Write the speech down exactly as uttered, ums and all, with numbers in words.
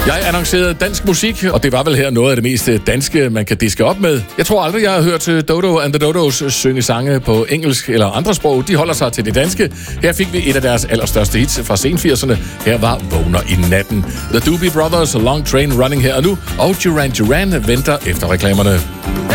Jeg annoncerede dansk musik, og det var vel her noget af det mest danske, man kan diske op med. Jeg tror aldrig, jeg har hørt Dodo and the Dodos synge sange på engelsk eller andre sprog. De holder sig til det danske. Her fik vi et af deres allerstørste hits fra sen firserne. Her var Vågner i natten. The Doobie Brothers, Long Train Running her og nu, og Duran Duran venter efter reklamerne.